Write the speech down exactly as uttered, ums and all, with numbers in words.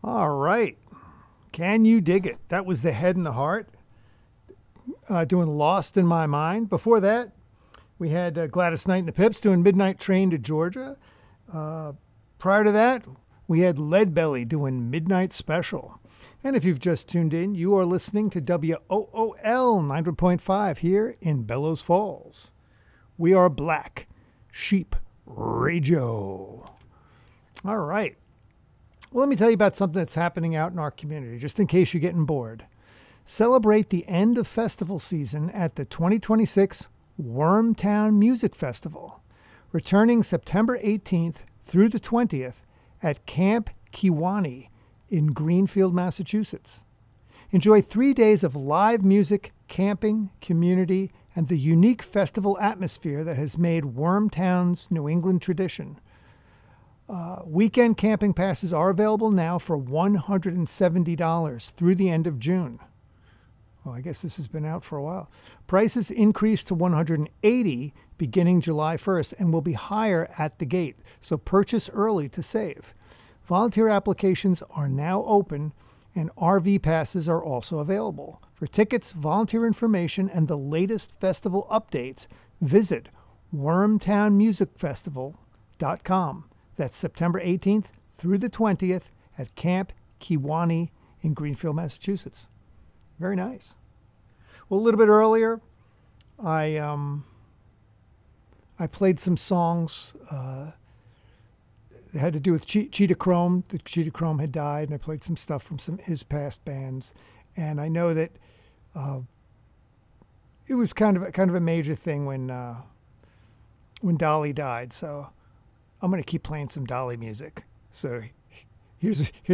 All right. Can you dig it? That was The Head and the Heart uh, doing Lost in My Mind. Before that, we had uh, Gladys Knight and the Pips doing Midnight Train to Georgia. Uh, prior to that, we had Leadbelly doing Midnight Special. And if you've just tuned in, you are listening to W O O L ninety point five here in Bellows Falls. We are Black Sheep Radio. All right. Well, let me tell you about something that's happening out in our community, just in case you're getting bored. Celebrate the end of festival season at the twenty twenty-six Wormtown Music Festival, returning September eighteenth through the twentieth at Camp Kewaunee in Greenfield, Massachusetts. Enjoy three days of live music, camping, community, and the unique festival atmosphere that has made Wormtown's New England tradition. Uh, weekend camping passes are available now for one hundred seventy dollars through the end of June. Well, I guess this has been out for a while. Prices increase to one hundred eighty dollars beginning July first and will be higher at the gate, so purchase early to save. Volunteer applications are now open, and R V passes are also available. For tickets, volunteer information, and the latest festival updates, visit wormtown music festival dot com. That's September eighteenth through the twentieth at Camp Kewaunee in Greenfield, Massachusetts. Very nice. Well, a little bit earlier, I um, I played some songs uh, that had to do with che- Cheetah Chrome. The Cheetah Chrome had died, and I played some stuff from some his past bands. And I know that uh, it was kind of a, kind of a major thing when uh, when Dolly died. So I'm going to keep playing some Dolly music. So here's here's